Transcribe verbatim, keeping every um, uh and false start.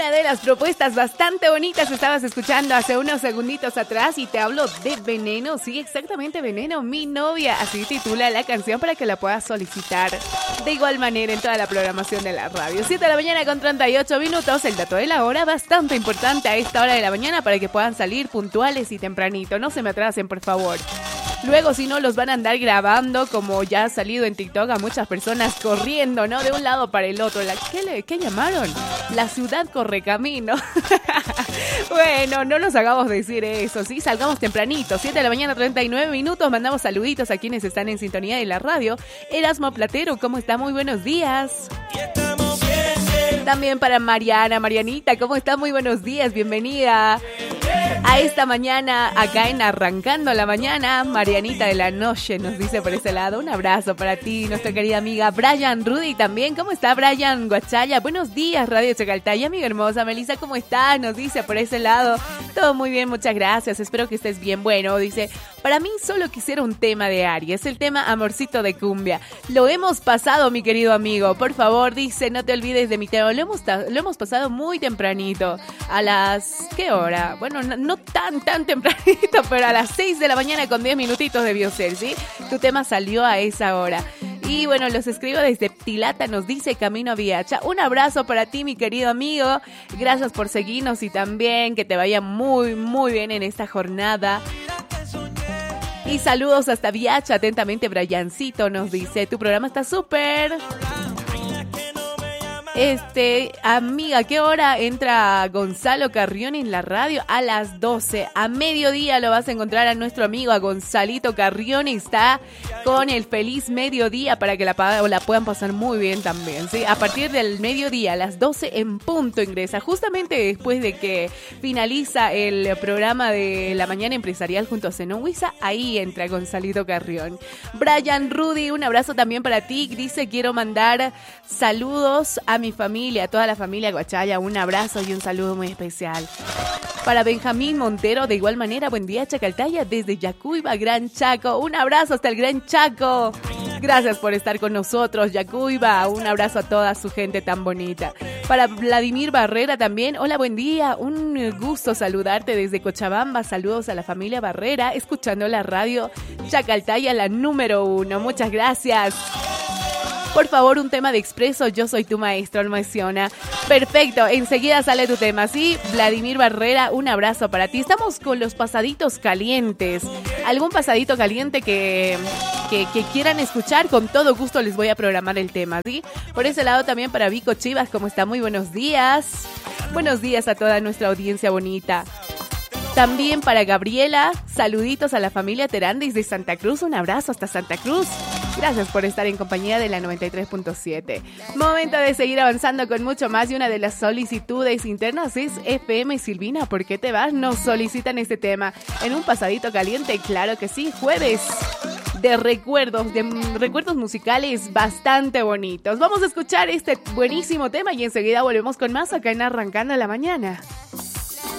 Una de las propuestas bastante bonitas estabas escuchando hace unos segunditos atrás y te hablo de Veneno. Sí, exactamente, Veneno, mi novia. Así titula la canción para que la puedas solicitar de igual manera en toda la programación de la radio. siete de la mañana con treinta y ocho minutos. El dato de la hora bastante importante a esta hora de la mañana para que puedan salir puntuales y tempranito. No se me atrasen, por favor. Luego, si no, los van a andar grabando, como ya ha salido en TikTok a muchas personas corriendo, ¿no? De un lado para el otro. La, ¿qué, le, ¿Qué llamaron? La ciudad corre camino. Bueno, no nos hagamos decir eso, ¿sí? Salgamos tempranito. siete de la mañana, treinta y nueve minutos. Mandamos saluditos a quienes están en sintonía de la radio. Erasmo Platero, ¿cómo está? Muy buenos días. También para Mariana, Marianita, ¿cómo está? Muy buenos días, bienvenida a esta mañana, acá en Arrancando la Mañana. Marianita de la Noche nos dice por ese lado. Un abrazo para ti, nuestra querida amiga Brian Rudy también. ¿Cómo está Brian Guachaya? Buenos días, Radio Chacaltaya, amiga hermosa. Melissa, ¿cómo estás? Nos dice por ese lado. Todo muy bien, muchas gracias. Espero que estés bien. Bueno, dice, para mí solo quisiera un tema de Aries, el tema Amorcito de Cumbia. Lo hemos pasado, mi querido amigo. Por favor, dice, no te olvides de mi tema. Lo hemos, lo hemos pasado muy tempranito. A las... ¿qué hora? Bueno, no, no tan, tan tempranito, pero a las seis de la mañana con diez minutitos debió ser, ¿sí? Tu tema salió a esa hora. Y bueno, los escribo desde Tilata, nos dice Camino a Viacha. Un abrazo para ti, mi querido amigo. Gracias por seguirnos y también que te vaya muy, muy bien en esta jornada. Y saludos hasta Viacha, atentamente Briancito nos dice, tu programa está súper. Este, amiga, ¿qué hora entra Gonzalo Carrión en la radio? A las doce. A mediodía lo vas a encontrar a nuestro amigo, a Gonzalito Carrión. Está con el feliz mediodía para que la, la puedan pasar muy bien también, ¿sí? A partir del mediodía, a las doce en punto ingresa. Justamente después de que finaliza el programa de la mañana empresarial junto a Zenón Huiza, ahí entra Gonzalito Carrión. Brian Rudy, un abrazo también para ti. Dice, quiero mandar saludos a mi familia, a toda la familia Guachaya, un abrazo y un saludo muy especial. Para Benjamín Montero, de igual manera, buen día Chacaltaya, desde Yacuiba, Gran Chaco, un abrazo hasta el Gran Chaco. Gracias por estar con nosotros, Yacuiba, un abrazo a toda su gente tan bonita. Para Vladimir Barrera también, hola, buen día, un gusto saludarte desde Cochabamba, saludos a la familia Barrera, escuchando la radio Chacaltaya, la número uno, muchas gracias. Por favor, un tema de Expreso, Yo Soy Tu Maestro, menciona. Perfecto, enseguida sale tu tema, ¿sí? Vladimir Barrera, un abrazo para ti. Estamos con los pasaditos calientes. ¿Algún pasadito caliente que, que, que quieran escuchar? Con todo gusto les voy a programar el tema, ¿sí? Por ese lado también para Vico Chivas, ¿cómo está? Muy buenos días. Buenos días a toda nuestra audiencia bonita. También para Gabriela, saluditos a la familia Terán desde Santa Cruz, un abrazo hasta Santa Cruz. Gracias por estar en compañía de la noventa y tres punto siete. Momento de seguir avanzando con mucho más y una de las solicitudes internas es F M Silvina, ¿por qué te vas? Nos solicitan este tema en un pasadito caliente, claro que sí, jueves de recuerdos, de recuerdos musicales bastante bonitos. Vamos a escuchar este buenísimo tema y enseguida volvemos con más acá en Arrancando la Mañana.